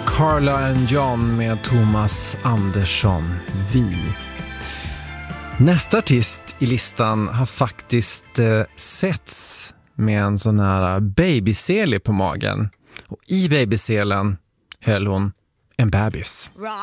Carla and John med Thomas Andersson. Vi. Nästa artist i listan har faktiskt setts med en sån här babysele på magen. Och i babyselen höll hon en bebis.